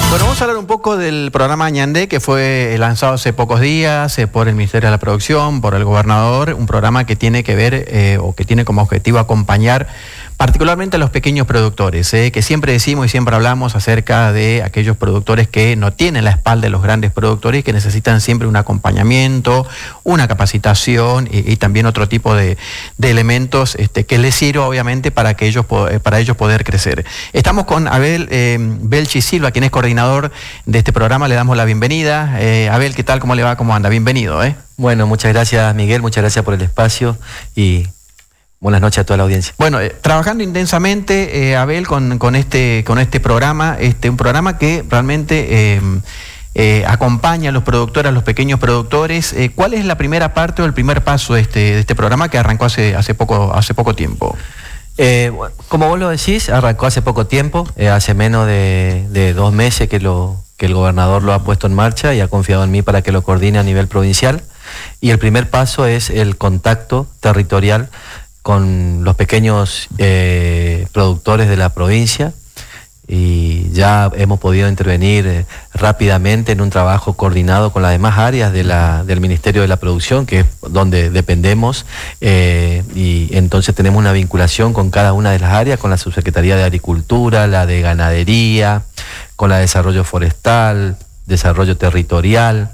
Bueno, vamos a hablar un poco del programa Ñandé, que fue lanzado hace pocos días por el Ministerio de la Producción, por el gobernador, un programa que tiene que ver o que tiene como objetivo acompañar particularmente a los pequeños productores, que siempre decimos y siempre hablamos acerca de aquellos productores que no tienen la espalda de los grandes productores y que necesitan siempre un acompañamiento, una capacitación y también otro tipo de elementos que les sirva obviamente para ellos poder crecer. Estamos con Abel Belchi Silva, quien es coordinador de este programa. Le damos la bienvenida. Abel, ¿qué tal? ¿Cómo le va? ¿Cómo anda? Bienvenido. Bueno, muchas gracias, Miguel, muchas gracias por el espacio y buenas noches a toda la audiencia. Bueno, trabajando intensamente, Abel, con este programa, un programa que realmente acompaña a los productores, a los pequeños productores. ¿Cuál es la primera parte o el primer paso de este programa que arrancó hace poco tiempo? Como vos lo decís, arrancó hace poco tiempo, hace menos de 2 meses que el gobernador lo ha puesto en marcha y ha confiado en mí para que lo coordine a nivel provincial. Y el primer paso es el contacto territorial con los pequeños productores de la provincia, y ya hemos podido intervenir rápidamente en un trabajo coordinado con las demás áreas del Ministerio de la Producción, que es donde dependemos, y entonces tenemos una vinculación con cada una de las áreas, con la Subsecretaría de Agricultura, la de Ganadería, con la de Desarrollo Forestal, Desarrollo Territorial,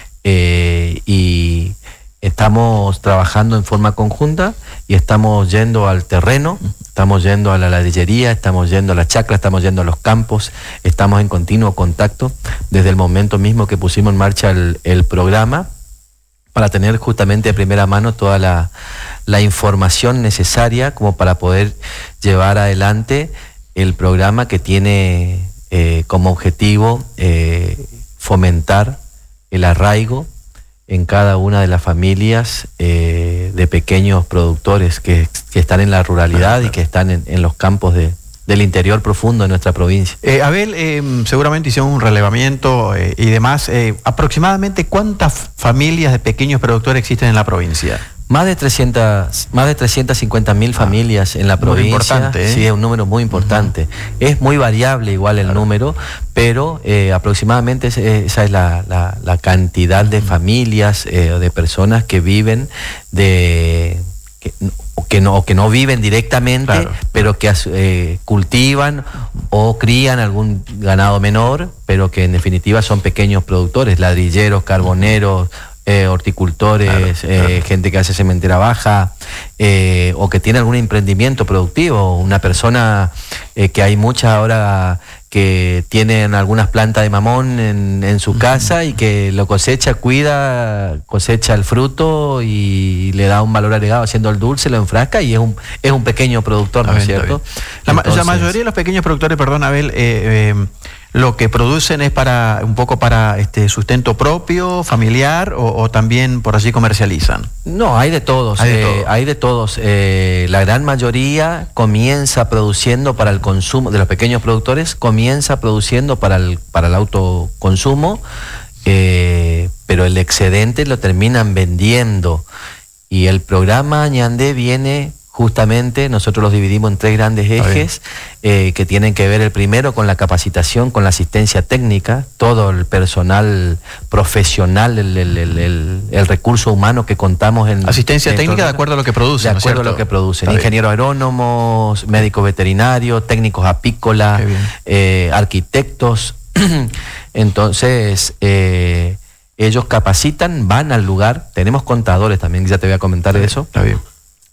y estamos trabajando en forma conjunta y estamos yendo al terreno, estamos yendo a la ladrillería, estamos yendo a la chacra, estamos yendo a los campos, estamos en continuo contacto desde el momento mismo que pusimos en marcha el programa, para tener justamente de primera mano toda la información necesaria como para poder llevar adelante el programa que tiene como objetivo fomentar el arraigo en cada una de las familias de pequeños productores que están en la ruralidad y que están en los campos del interior profundo de nuestra provincia. Abel, seguramente hicieron un relevamiento y demás. ¿Aproximadamente cuántas familias de pequeños productores existen en la provincia? Más de 350.000 familias en la provincia. Importante, Sí, es un número muy importante. Es muy variable igual el número, pero aproximadamente esa es la cantidad de familias, de personas que viven que no viven directamente, claro, pero que cultivan o crían algún ganado menor, pero que en definitiva son pequeños productores, ladrilleros, carboneros, horticultores, claro. Gente que hace cementera baja, o que tiene algún emprendimiento productivo, una persona que hay muchas ahora que tienen algunas plantas de mamón en su casa y que lo cosecha el fruto y le da un valor agregado haciendo el dulce, lo enfrasca y es un pequeño productor, ¿no es cierto? La mayoría de los pequeños productores, perdón, Abel, lo que producen es un poco para sustento propio, familiar, o también por allí comercializan. No, hay de todos. Hay de todos. La gran mayoría comienza produciendo para el consumo de los pequeños productores, comienza produciendo para el autoconsumo, pero el excedente lo terminan vendiendo. Y el programa Ñandé viene justamente, nosotros los dividimos en 3 grandes ejes, que tienen que ver el primero con la capacitación, con la asistencia técnica, todo el personal profesional, el recurso humano que contamos en... Asistencia técnica de acuerdo a lo que producen. De acuerdo a lo que producen. Ingenieros agrónomos, médicos veterinarios, técnicos apícolas, arquitectos. Entonces, ellos capacitan, van al lugar, tenemos contadores también, ya te voy a comentar eso. Está bien.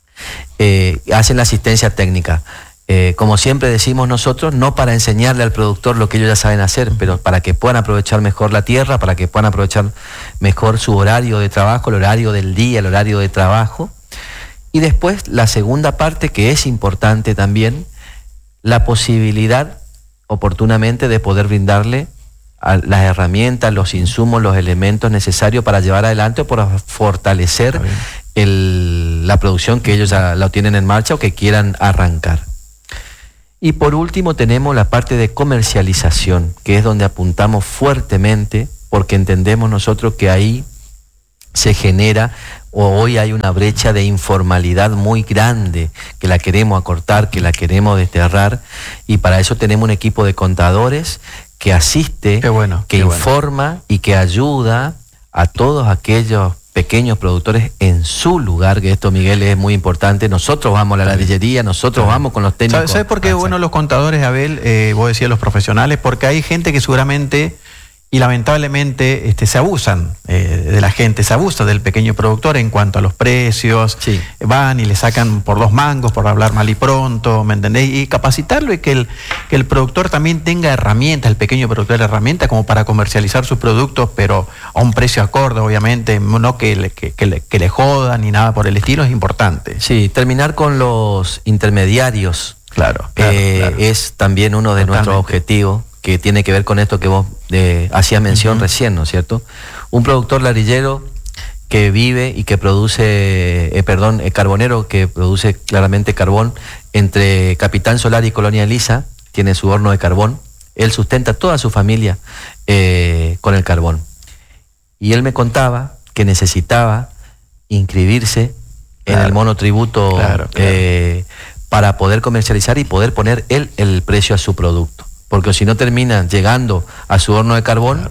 Hacen la asistencia técnica. Como siempre decimos nosotros, no para enseñarle al productor lo que ellos ya saben hacer, pero para que puedan aprovechar mejor la tierra, para que puedan aprovechar mejor su horario de trabajo, el horario del día, el horario de trabajo. Y después la segunda parte, que es importante también, la posibilidad oportunamente de poder brindarle las herramientas, los insumos, los elementos necesarios para llevar adelante o para fortalecer la producción que ellos ya la tienen en marcha o que quieran arrancar. Y por último tenemos la parte de comercialización, que es donde apuntamos fuertemente, porque entendemos nosotros que ahí se genera, o hoy hay una brecha de informalidad muy grande, que la queremos acortar, que la queremos desterrar, y para eso tenemos un equipo de contadores que asiste, que informa y que ayuda a todos aquellos pequeños productores en su lugar, que esto, Miguel, es muy importante. Nosotros vamos a la ladrillería, nosotros vamos con los técnicos. ¿Sabes por qué bueno los contadores, Abel? Vos decías los profesionales, porque hay gente que seguramente y lamentablemente se abusan de la gente, se abusa del pequeño productor en cuanto a los precios, van y le sacan por 2 mangos, por hablar mal y pronto, ¿me entendés? Y capacitarlo y que el productor también tenga herramientas, el pequeño productor herramientas como para comercializar sus productos, pero a un precio acorde, obviamente, no que le jodan ni nada por el estilo, es importante. Sí, terminar con los intermediarios. Claro. Es también uno de nuestros objetivos, que tiene que ver con esto que vos hacías mención recién, ¿no es cierto? Un productor ladrillero que vive y que produce, carbonero, que produce claramente carbón entre Capitán Solar y Colonia Elisa, tiene su horno de carbón, él sustenta a toda su familia con el carbón. Y él me contaba que necesitaba inscribirse en el monotributo para poder comercializar y poder poner él el precio a su producto. Porque si no termina llegando a su horno de carbón,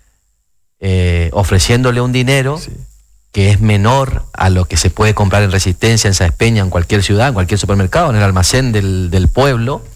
ofreciéndole un dinero que es menor a lo que se puede comprar en Resistencia, en Sáenz Peña, en cualquier ciudad, en cualquier supermercado, en el almacén del pueblo,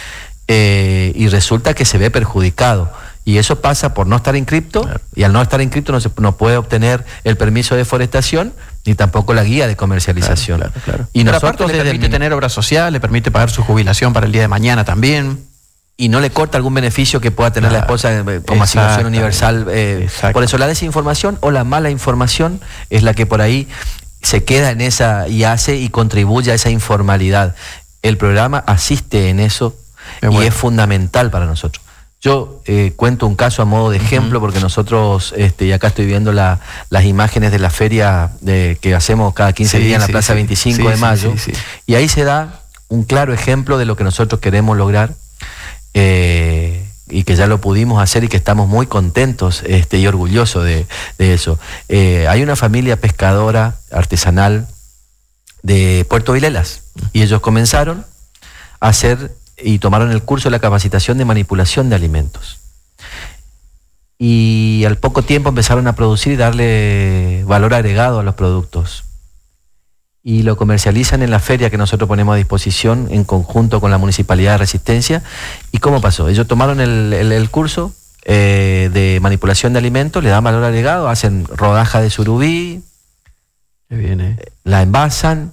y resulta que se ve perjudicado. Y eso pasa por no estar inscripto, y al no estar inscripto no puede obtener el permiso de forestación, ni tampoco la guía de comercialización. Y nosotros le permite tener obra social, le permite pagar su jubilación para el día de mañana también. Y no le corta algún beneficio que pueda tener la esposa como asignación universal. Por eso la desinformación o la mala información es la que por ahí se queda en esa y hace y contribuye a esa informalidad. El programa asiste en eso y es fundamental para nosotros. Yo cuento un caso a modo de ejemplo porque nosotros, y acá estoy viendo las imágenes de la feria que hacemos cada 15 días en la Plaza 25 de Mayo, y ahí se da un claro ejemplo de lo que nosotros queremos lograr. Y que ya lo pudimos hacer y que estamos muy contentos y orgullosos de eso. Hay una familia pescadora artesanal de Puerto Vilelas y ellos comenzaron a hacer y tomaron el curso de la capacitación de manipulación de alimentos. Y al poco tiempo empezaron a producir y darle valor agregado a los productos. Y lo comercializan en la feria que nosotros ponemos a disposición en conjunto con la Municipalidad de Resistencia. ¿Y cómo pasó? Ellos tomaron el curso de manipulación de alimentos, le dan valor agregado, hacen rodaja de surubí, la envasan,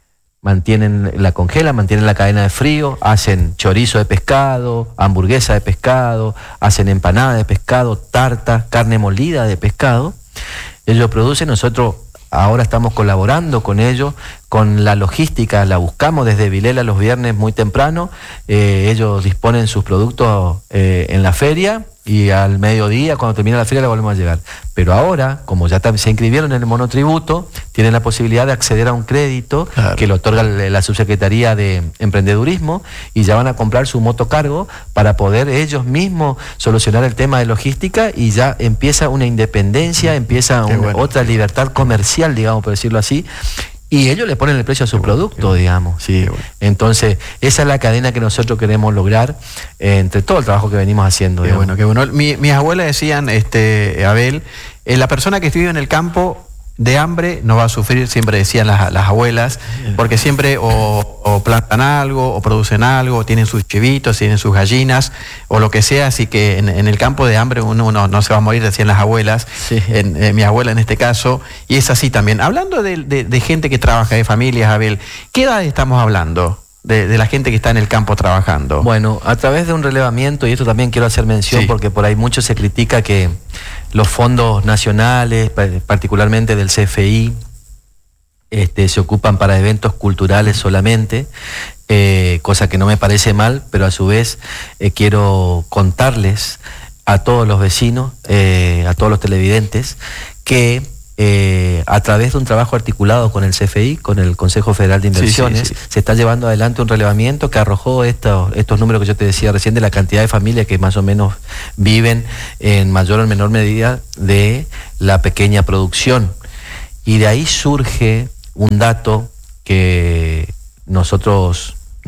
la congelan, mantienen la cadena de frío, hacen chorizo de pescado, hamburguesa de pescado, hacen empanada de pescado, tarta, carne molida de pescado. Ellos producen, nosotros ahora estamos colaborando con ellos, con la logística, la buscamos desde Vilela los viernes muy temprano, ellos disponen sus productos en la feria y al mediodía, cuando termina la feria, la volvemos a llegar. Pero ahora, como ya se inscribieron en el monotributo, tienen la posibilidad de acceder a un crédito que lo otorga la Subsecretaría de Emprendedurismo y ya van a comprar su motocargo para poder ellos mismos solucionar el tema de logística y ya empieza una independencia, empieza otra libertad comercial, digamos, por decirlo así. Y ellos le ponen el precio a su producto, digamos. Entonces, esa es la cadena que nosotros queremos lograr entre todo el trabajo que venimos haciendo. Qué bueno. Mis abuelas decían, Abel, la persona que vive en el campo de hambre no va a sufrir, siempre decían las abuelas, porque siempre o plantan algo, o producen algo, o tienen sus chivitos, tienen sus gallinas, o lo que sea, así que en el campo de hambre uno no se va a morir, decían las abuelas, mi abuela en este caso, y es así también. Hablando de gente que trabaja, de familias, Abel, ¿qué edad estamos hablando? De la gente que está en el campo trabajando. Bueno, a través de un relevamiento, y esto también quiero hacer mención porque por ahí mucho se critica que los fondos nacionales, particularmente del CFI, se ocupan para eventos culturales solamente, cosa que no me parece mal, pero a su vez quiero contarles a todos los vecinos, a todos los televidentes, que a través de un trabajo articulado con el CFI, con el Consejo Federal de Inversiones, se está llevando adelante un relevamiento que arrojó estos números que yo te decía recién de la cantidad de familias que más o menos viven en mayor o menor medida de la pequeña producción. Y de ahí surge un dato que nosotros nos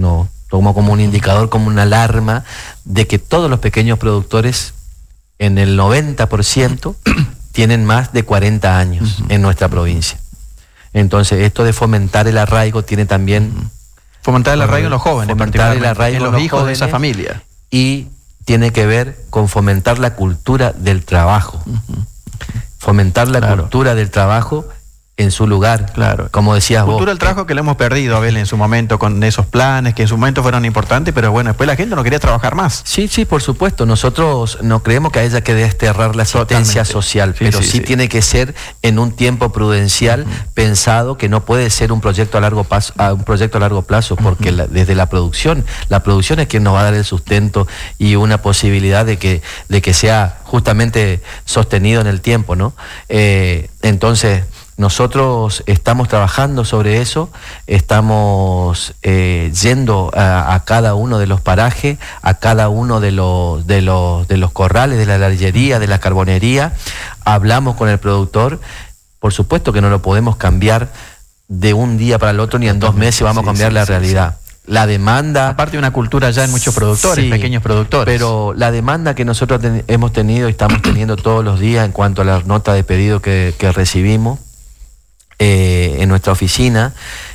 como un indicador, como una alarma de que todos los pequeños productores, en el 90%, tienen más de 40 años en nuestra provincia. Entonces, esto de fomentar el arraigo tiene también... Fomentar el arraigo en los jóvenes, fomentar el arraigo en los hijos jóvenes, de esa familia. Y tiene que ver con fomentar la cultura del trabajo. Fomentar la cultura del trabajo en su lugar, como decías vos. Cultura del trabajo que le hemos perdido, Abel, en su momento, con esos planes que en su momento fueron importantes, pero bueno, después la gente no quería trabajar más. Sí, por supuesto. Nosotros no creemos que haya que desterrar la asistencia social, pero sí tiene que ser en un tiempo prudencial, pensado, que no puede ser un proyecto a largo plazo, porque desde la producción es quien nos va a dar el sustento y una posibilidad de que sea justamente sostenido en el tiempo, ¿no? Entonces, nosotros estamos trabajando sobre eso, estamos yendo a cada uno de los parajes, a cada uno de los corrales, de la larguería, de la carbonería, hablamos con el productor. Por supuesto que no lo podemos cambiar de un día para el otro, ni en 2 meses vamos a cambiar la realidad. La demanda... Aparte de una cultura ya en muchos productores, pequeños productores. Pero la demanda que nosotros hemos tenido y estamos teniendo todos los días en cuanto a la nota de pedido que recibimos, en nuestra oficina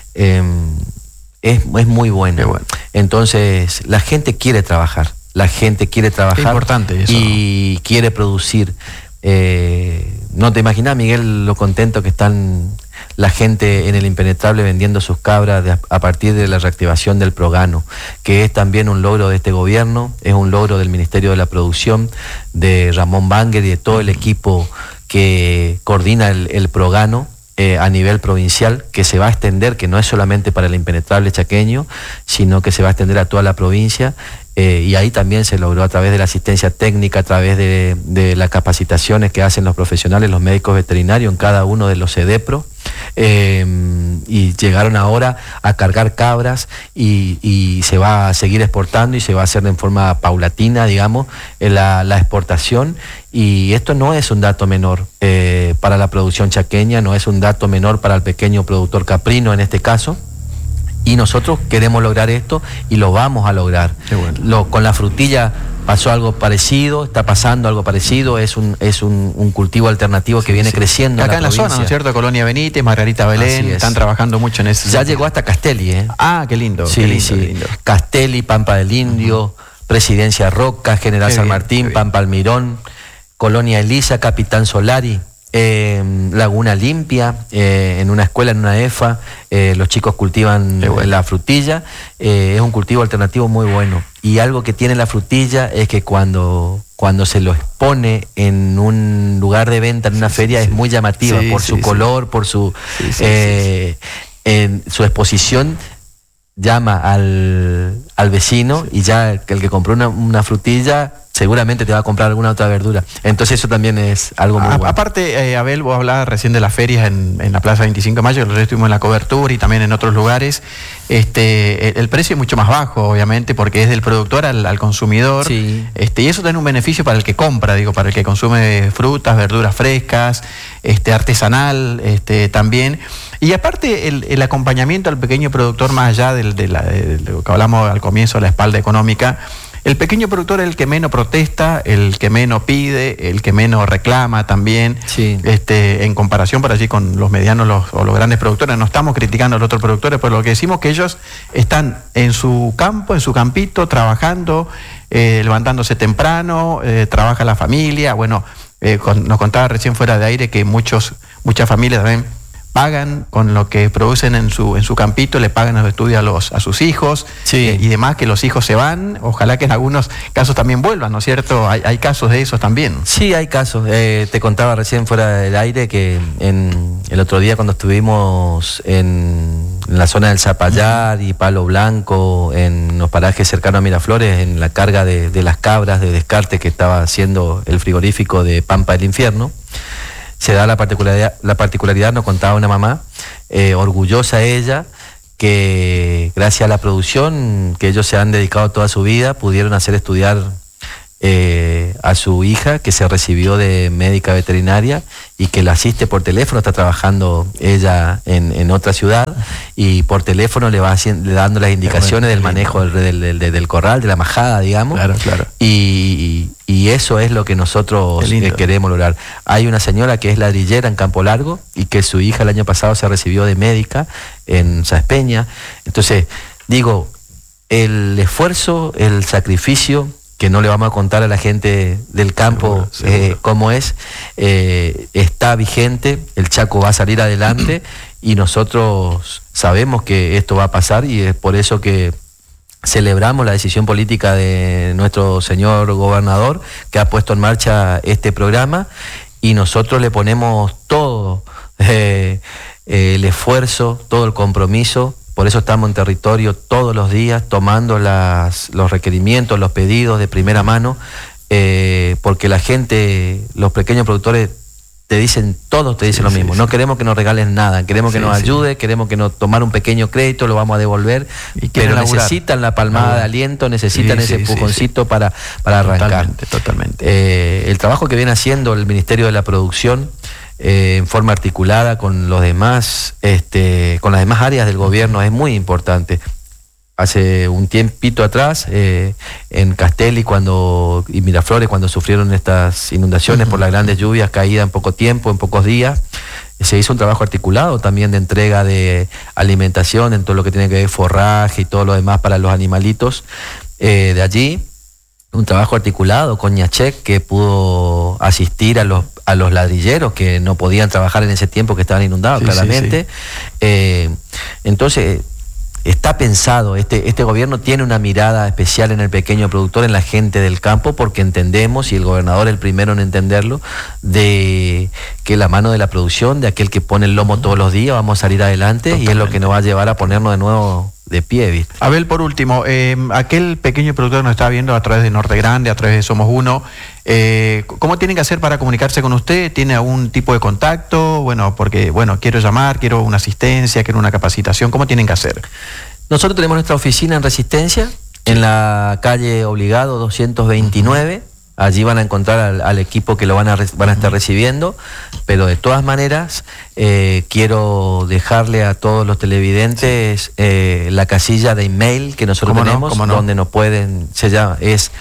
es muy buena. Bueno. Entonces la gente quiere trabajar, Es importante eso, y quiere producir. No te imaginas, Miguel, lo contento que están la gente en el Impenetrable vendiendo sus cabras a partir de la reactivación del Progano, que es también un logro de este gobierno, es un logro del Ministerio de la Producción, de Ramón Banger y de todo el equipo que coordina el Progano a nivel provincial, que se va a extender, que no es solamente para el Impenetrable chaqueño, sino que se va a extender a toda la provincia. Y ahí también se logró a través de la asistencia técnica, a través de las capacitaciones que hacen los profesionales, los médicos veterinarios en cada uno de los CEDEPRO, y llegaron ahora a cargar cabras y se va a seguir exportando y se va a hacer en forma paulatina, digamos, la exportación. Y esto no es un dato menor para la producción chaqueña, no es un dato menor para el pequeño productor caprino en este caso. Y nosotros queremos lograr esto y lo vamos a lograr. Qué bueno. Con la frutilla pasó algo parecido, está pasando algo parecido, es un cultivo alternativo que viene creciendo. Acá en la zona, ¿no es cierto? Colonia Benítez, Margarita Belén, están trabajando mucho en eso. Ya llegó hasta Castelli, ¿eh? Ah, qué lindo. Sí, qué lindo. Castelli, Pampa del Indio, Presidencia Roca, General San Martín, Pampa Almirón, Colonia Elisa, Capitán Solari. Laguna Limpia, en una escuela, en una EFA, los chicos cultivan la frutilla. Es un cultivo alternativo muy bueno. Y algo que tiene la frutilla es que cuando se lo expone en un lugar de venta, en una feria, es muy llamativa por su color, por su en su exposición. Llama al vecino y ya el que compró una frutilla seguramente te va a comprar alguna otra verdura. Entonces eso también es algo muy bueno. Aparte, Abel, vos hablabas recién de las ferias en la Plaza 25 de Mayo, que estuvimos en la cobertura y también en otros lugares. El precio es mucho más bajo, obviamente, porque es del productor al consumidor. Sí. Y eso tiene un beneficio para el que compra, para el que consume frutas, verduras frescas, artesanal, también. Y aparte el acompañamiento al pequeño productor, más allá de lo que hablamos al comienzo, de la espalda económica, el pequeño productor es el que menos protesta, el que menos pide, el que menos reclama también, en comparación por allí con los medianos o los grandes productores. No estamos criticando a los otros productores, pero lo que decimos es que ellos están en su campo, en su campito, trabajando, levantándose temprano, trabaja la familia. Bueno, nos contaba recién fuera de aire que muchas familias también pagan con lo que producen en su campito, le pagan los estudios a sus hijos y demás, que los hijos se van, ojalá que en algunos casos también vuelvan, ¿no es cierto? Hay casos de esos también. Sí, hay casos. Te contaba recién fuera del aire que el otro día cuando estuvimos en la zona del Zapallar y Palo Blanco, en los parajes cercanos a Miraflores, en la carga de las cabras de descarte que estaba haciendo el frigorífico de Pampa del Infierno, se da la particularidad, nos contaba una mamá, orgullosa ella, que gracias a la producción que ellos se han dedicado toda su vida, pudieron hacer estudiar a su hija que se recibió de médica veterinaria y que la asiste por teléfono, está trabajando ella en otra ciudad y por teléfono le va dando las indicaciones del manejo del corral, de la majada, digamos. Claro. Y eso es lo que nosotros queremos lograr. Hay una señora que es ladrillera en Campo Largo y que su hija el año pasado se recibió de médica en Sáenz Peña. Entonces, digo, el esfuerzo, el sacrificio, que no le vamos a contar a la gente del campo seguro. Cómo es, está vigente, el Chaco va a salir adelante y nosotros sabemos que esto va a pasar y es por eso que celebramos la decisión política de nuestro señor gobernador que ha puesto en marcha este programa y nosotros le ponemos todo el esfuerzo, todo el compromiso. Por eso estamos en territorio todos los días tomando los requerimientos, los pedidos de primera mano, porque la gente, los pequeños productores todos te dicen lo mismo. No queremos que nos regalen nada, queremos que nos ayude, queremos que nos tomar un pequeño crédito, lo vamos a devolver, pero necesitan la palmada de aliento, necesitan ese empujoncito para arrancar. Totalmente. El trabajo que viene haciendo el Ministerio de la Producción en forma articulada con los demás, con las demás áreas del gobierno es muy importante. Hace un tiempito atrás, en Castelli y Miraflores, cuando sufrieron estas inundaciones por las grandes lluvias caídas en poco tiempo, en pocos días, se hizo un trabajo articulado también de entrega de alimentación en todo lo que tiene que ver forraje y todo lo demás para los animalitos de allí. Un trabajo articulado con Ñachec que pudo asistir a los ladrilleros que no podían trabajar en ese tiempo que estaban inundados, claramente. Entonces, está pensado, este gobierno tiene una mirada especial en el pequeño productor, en la gente del campo, porque entendemos, y el gobernador el primero en entenderlo, de que la mano de la producción, de aquel que pone el lomo todos los días, vamos a salir adelante. Totalmente. Y es lo que nos va a llevar a ponernos de nuevo de pie, ¿viste? Abel, por último, aquel pequeño productor que nos está viendo a través de Norte Grande, a través de Somos Uno, ¿cómo tienen que hacer para comunicarse con usted? ¿Tiene algún tipo de contacto? Porque quiero llamar, quiero una asistencia, quiero una capacitación. ¿Cómo tienen que hacer? Nosotros tenemos nuestra oficina en Resistencia, en la calle Obligado 229. Allí van a encontrar al equipo que lo van a estar recibiendo, pero de todas maneras quiero dejarle a todos los televidentes la casilla de email que nosotros tenemos, donde nos pueden, es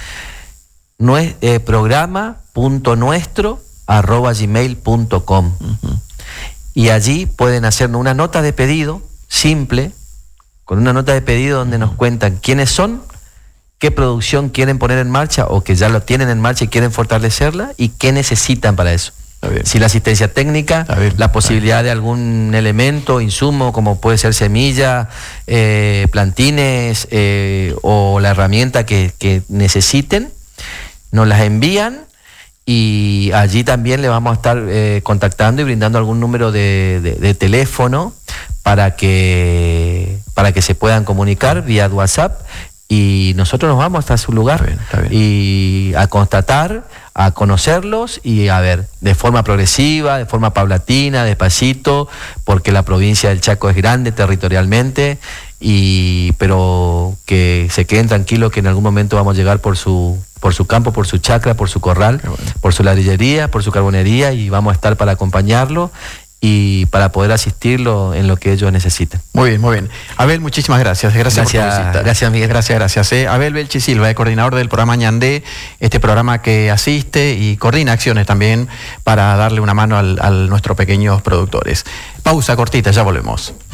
programa.nuestro@gmail.com. Y allí pueden hacer una nota de pedido simple, con una nota de pedido donde nos cuentan quiénes son, qué producción quieren poner en marcha o que ya lo tienen en marcha y quieren fortalecerla y qué necesitan para eso. Si la asistencia técnica, la posibilidad de algún elemento, insumo, como puede ser semilla, plantines o la herramienta que necesiten, nos las envían y allí también le vamos a estar contactando y brindando algún número de teléfono para que se puedan comunicar vía WhatsApp. Y nosotros nos vamos hasta su lugar está bien. Y a constatar, a conocerlos y a ver, de forma progresiva, de forma paulatina, despacito, porque la provincia del Chaco es grande territorialmente, pero que se queden tranquilos que en algún momento vamos a llegar por su campo, por su chacra, por su corral, por su ladrillería, por su carbonería y vamos a estar para acompañarlo y para poder asistirlo en lo que ellos necesiten. Muy bien. Abel, muchísimas gracias. Gracias por tu visita. Gracias, Miguel. Gracias. Abel Belchi Silva, coordinador del programa Ñandé, este programa que asiste y coordina acciones también para darle una mano a nuestros pequeños productores. Pausa cortita, ya volvemos.